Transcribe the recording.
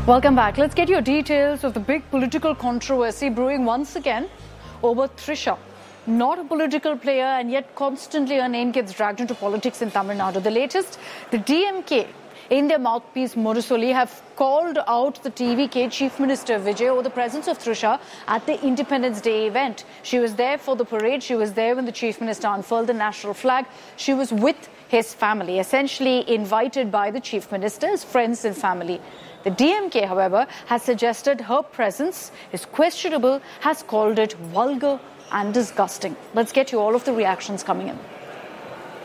Welcome back. Let's get your details of the big political controversy brewing once again over Trisha. Not a political player, and yet constantly her name gets dragged into politics in Tamil Nadu. The latest, the DMK, in their mouthpiece Murusoli, have called out the TVK Chief Minister Vijay over the presence of Trisha at the Independence Day event. She was there for the parade. She was there when the Chief Minister unfurled the national flag. She was with his family, essentially invited by the Chief Minister's friends and family. The DMK, however, has suggested her presence is questionable, has called it vulgar and disgusting. Let's get you all of the reactions coming in.